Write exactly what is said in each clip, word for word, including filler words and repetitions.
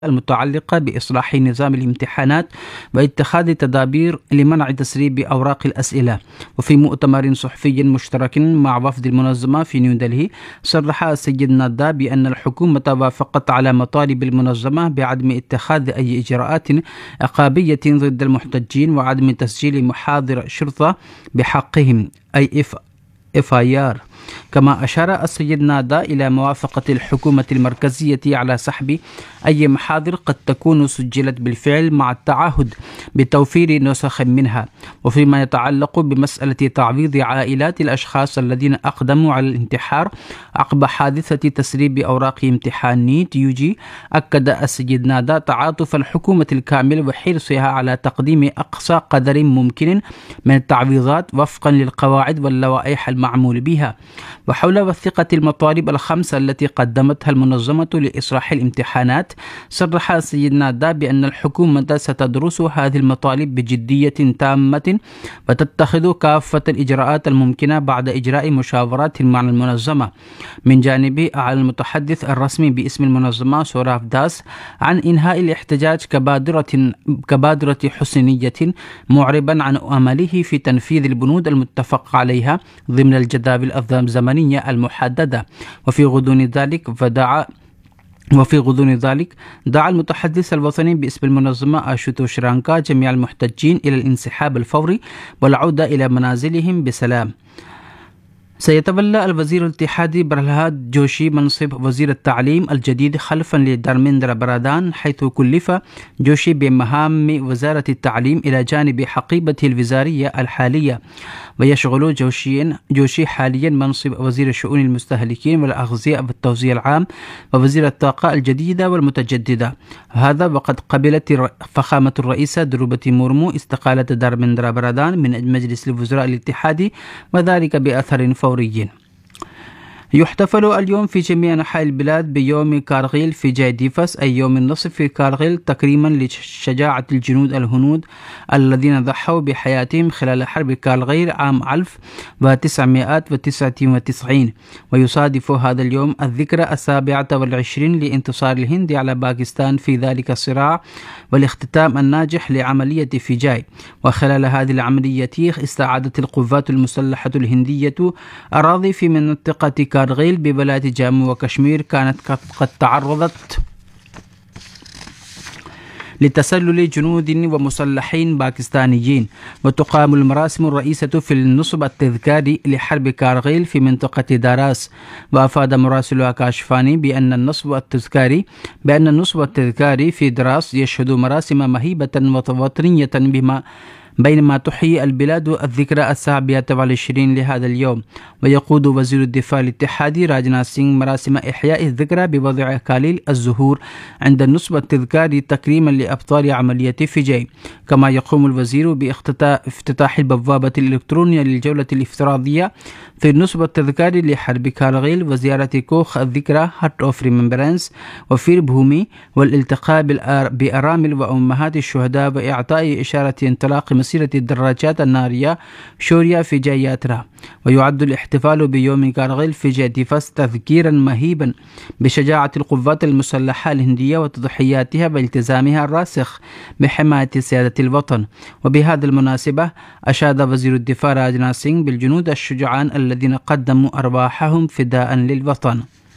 المتعلقة بإصلاح نظام الامتحانات واتخاذ تدابير لمنع تسريب أوراق الأسئلة. وفي مؤتمر صحفي مشترك مع وفد المنظمة في نيودلهي، صرح السيد نادا بأن الحكومة وافقت على مطالب المنظمة بعدم اتخاذ أي إجراءات عقابية ضد المحتجين وعدم تسجيل محاضر شرطة بحقهم أي إف إف آي آر. كما أشار السيد نادا إلى موافقة الحكومة المركزية على سحب أي محاضر قد تكون سجلت بالفعل مع التعهد بتوفير نسخ منها. وفيما يتعلق بمسألة تعويض عائلات الأشخاص الذين أقدموا على الانتحار عقب حادثة تسريب أوراق امتحان نيت يوجي، أكد السيد نادا تعاطف الحكومة الكامل وحرصها على تقديم أقصى قدر ممكن من التعويضات وفقا للقواعد واللوائح المعمول بها. وحول وثيقة المطالب الخمسة التي قدمتها المنظمة لإصلاح الامتحانات، صرح السيد نادا بأن الحكومة ستدرس هذه المطالب بجدية تامة وتتخذ كافة الإجراءات الممكنة بعد إجراء مشاورات مع المنظمة. من جانبه، أعلن المتحدث الرسمي باسم المنظمة سوراف داس عن إنهاء الاحتجاج كبادرة كبادرة حسنية، معربا عن أمله في تنفيذ البنود المتفق عليها ضمن الجداول الزمنية المحددة. وفي غضون ذلك فدعا وفي غضون ذلك دعا المتحدث الوطني باسم المنظمة آشوتو شرانكا جميع المحتجين إلى الانسحاب الفوري والعودة إلى منازلهم بسلام. سيتولى الوزير الاتحادي برهلهاد جوشي منصب وزير التعليم الجديد خلفا لدارميندرا برادان، حيث كلف جوشي بمهام وزارة التعليم إلى جانب حقيبته الوزارية الحالية. ويشغل جوشي جوشي حاليا منصب وزير شؤون المستهلكين والأغذية والتوزيع العام ووزير الطاقة الجديدة والمتجددة. هذا وقد قبلت فخامة الرئيسة دروبتي مورمو استقالة دارميندرا برادان من مجلس الوزراء الاتحادي، وذلك بأثر فوري. يحتفل اليوم في جميع أنحاء البلاد بيوم كارغيل في جاي ديفاس، أي يوم النصف في كارغيل، تكريما لشجاعة الجنود الهنود الذين ضحوا بحياتهم خلال حرب كارغيل عام ألف وتسعمائة وتسعة وتسعين. ويصادف هذا اليوم الذكرى السابعة والعشرين لانتصار الهند على باكستان في ذلك الصراع والاختتام الناجح لعملية فيجاي. وخلال هذه العملية استعادت القوات المسلحة الهندية أراضي في منطقة كارغيل ببلاد جامو وكشمير كانت قد تعرضت لتسلل جنود ومسلحين باكستانيين. وتقام المراسم الرئيسة في النصب التذكاري لحرب كارغيل في منطقة داراس. وأفاد مراسل آكاشفاني بأن النصب التذكاري بأن النصب التذكاري في دراس يشهد مراسم مهيبة وطنية بما بينما تحيي البلاد الذكرى السابعة والعشرين لهذا اليوم. ويقود وزير الدفاع الاتحادي راجناث سينغ مراسم إحياء الذكرى بوضع أكاليل الزهور عند النصب التذكاري تكريما لأبطال عملية فيجاي. كما يقوم الوزير بافتتاح البوابة الإلكترونية للجولة الافتراضية في النصب التذكاري لحرب كارغيل وزيارة كوخ الذكرى هارت أوف ريممبرانس وفير بهومي والالتقاء بأرامل وأمهات الشهداء وإعطاء إشارة انطلاق مسيرة الدراجات النارية شوريا في جاي ياترا. ويعد الاحتفال بيوم كارغيل في جاي ديفاس تذكيرا مهيبا بشجاعة القوات المسلحة الهندية وتضحياتها والتزامها الراسخ بحماية سيادة الوطن. وبهذه المناسبة أشاد وزير الدفاع راجناث سينغ بالجنود الشجعان الذين قدموا أرواحهم فداء للوطن.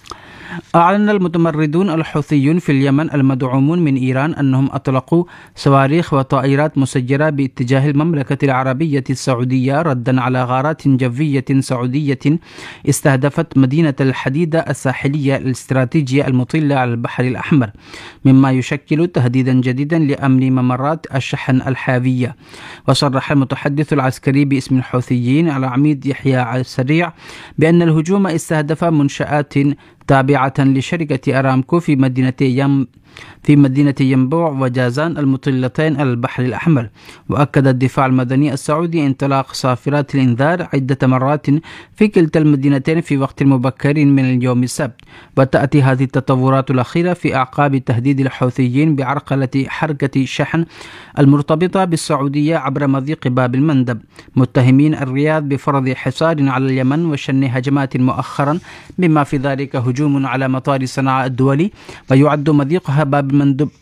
أعلن المتمردون الحوثيون في اليمن المدعومون من إيران أنهم أطلقوا صواريخ وطائرات مسيرة باتجاه المملكة العربية السعودية ردا على غارات جوية سعودية استهدفت مدينة الحديدة الساحلية الاستراتيجية المطلة على البحر الأحمر، مما يشكل تهديدا جديدا لأمن ممرات الشحن الحاوية. وصرح المتحدث العسكري باسم الحوثيين العميد يحيى السريع بأن الهجوم استهدف منشآت تابعة لشركة أرامكو في مدينتي يم في مدينة ينبوع وجازان المطلتين على البحر الأحمر. وأكد الدفاع المدني السعودي انطلاق صافرات الإنذار عدة مرات في كلتا المدينتين في وقت مبكر من اليوم السبت. وتأتي هذه التطورات الأخيرة في أعقاب تهديد الحوثيين بعرقلة حركة الشحن المرتبطة بالسعودية عبر مضيق باب المندب، متهمين الرياض بفرض حصار على اليمن وشن هجمات مؤخرا بما في ذلك هجوم على مطار صنعاء الدولي، ويعد مضيقها باب المندوب